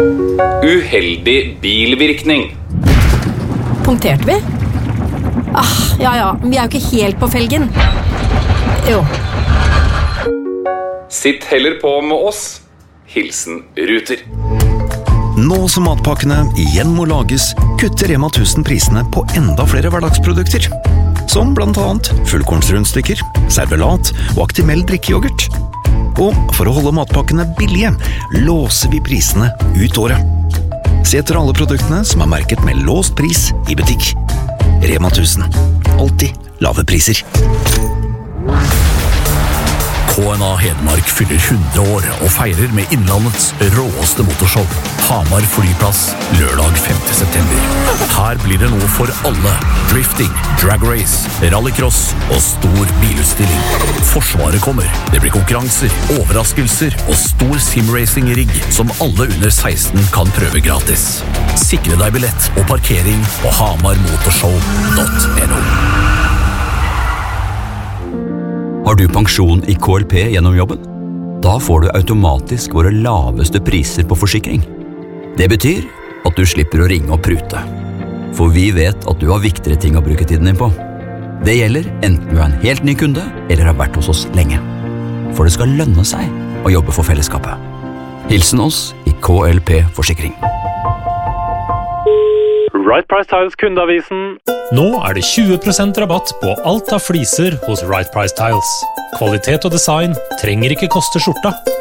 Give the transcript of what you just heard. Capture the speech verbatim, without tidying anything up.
Uheldig bilvirkning. Punkterte vi? Ah, ja ja, vi er jo ikke helt på felgen. Jo. Sitt heller på med oss. Hilsen Ruter. Nå som matpakkene igjen må lages, kutter Rema tusen prisene på enda flere hverdagsprodukter. Som blant annet fullkornsrundstykker, servelat og Actimel drikkejoghurt. Og for å holde matpakkene billige, låser vi prisene ut året. Se etter alle produktene som er merket med låst pris i butikk. Rema tusen. Alltid lave priser. K N A Hedmark fyller hundre år og feirer med Innlandets råeste motorshow. Hamar flyplass, lørdag femte september. Her blir det noe for alle. Drifting, drag race, rallycross og stor bilutstilling. Forsvaret kommer. Det blir konkurranser, overraskelser og stor simracing-rigg som alle under seksten kan prøve gratis. Sikre deg billett og parkering på hamarmotorshow punktum no. Har du pensjon i K L P gjennom jobben? Da får du automatisk våre laveste priser på forsikring. Det betyr at du slipper å ringe og prute. For vi vet at du har viktigere ting å bruke tiden din på. Det gjelder enten du er en helt ny kunde eller har vært hos oss lenge. For det skal lønne seg å jobbe for fellesskapet. Hilsen oss i K L P Forsikring. Right Price Tiles kundeavisen. Nå er det tjue prosent rabatt på alt av fliser hos Right Price Tiles. Kvalitet og design trenger ikke koste skjorta.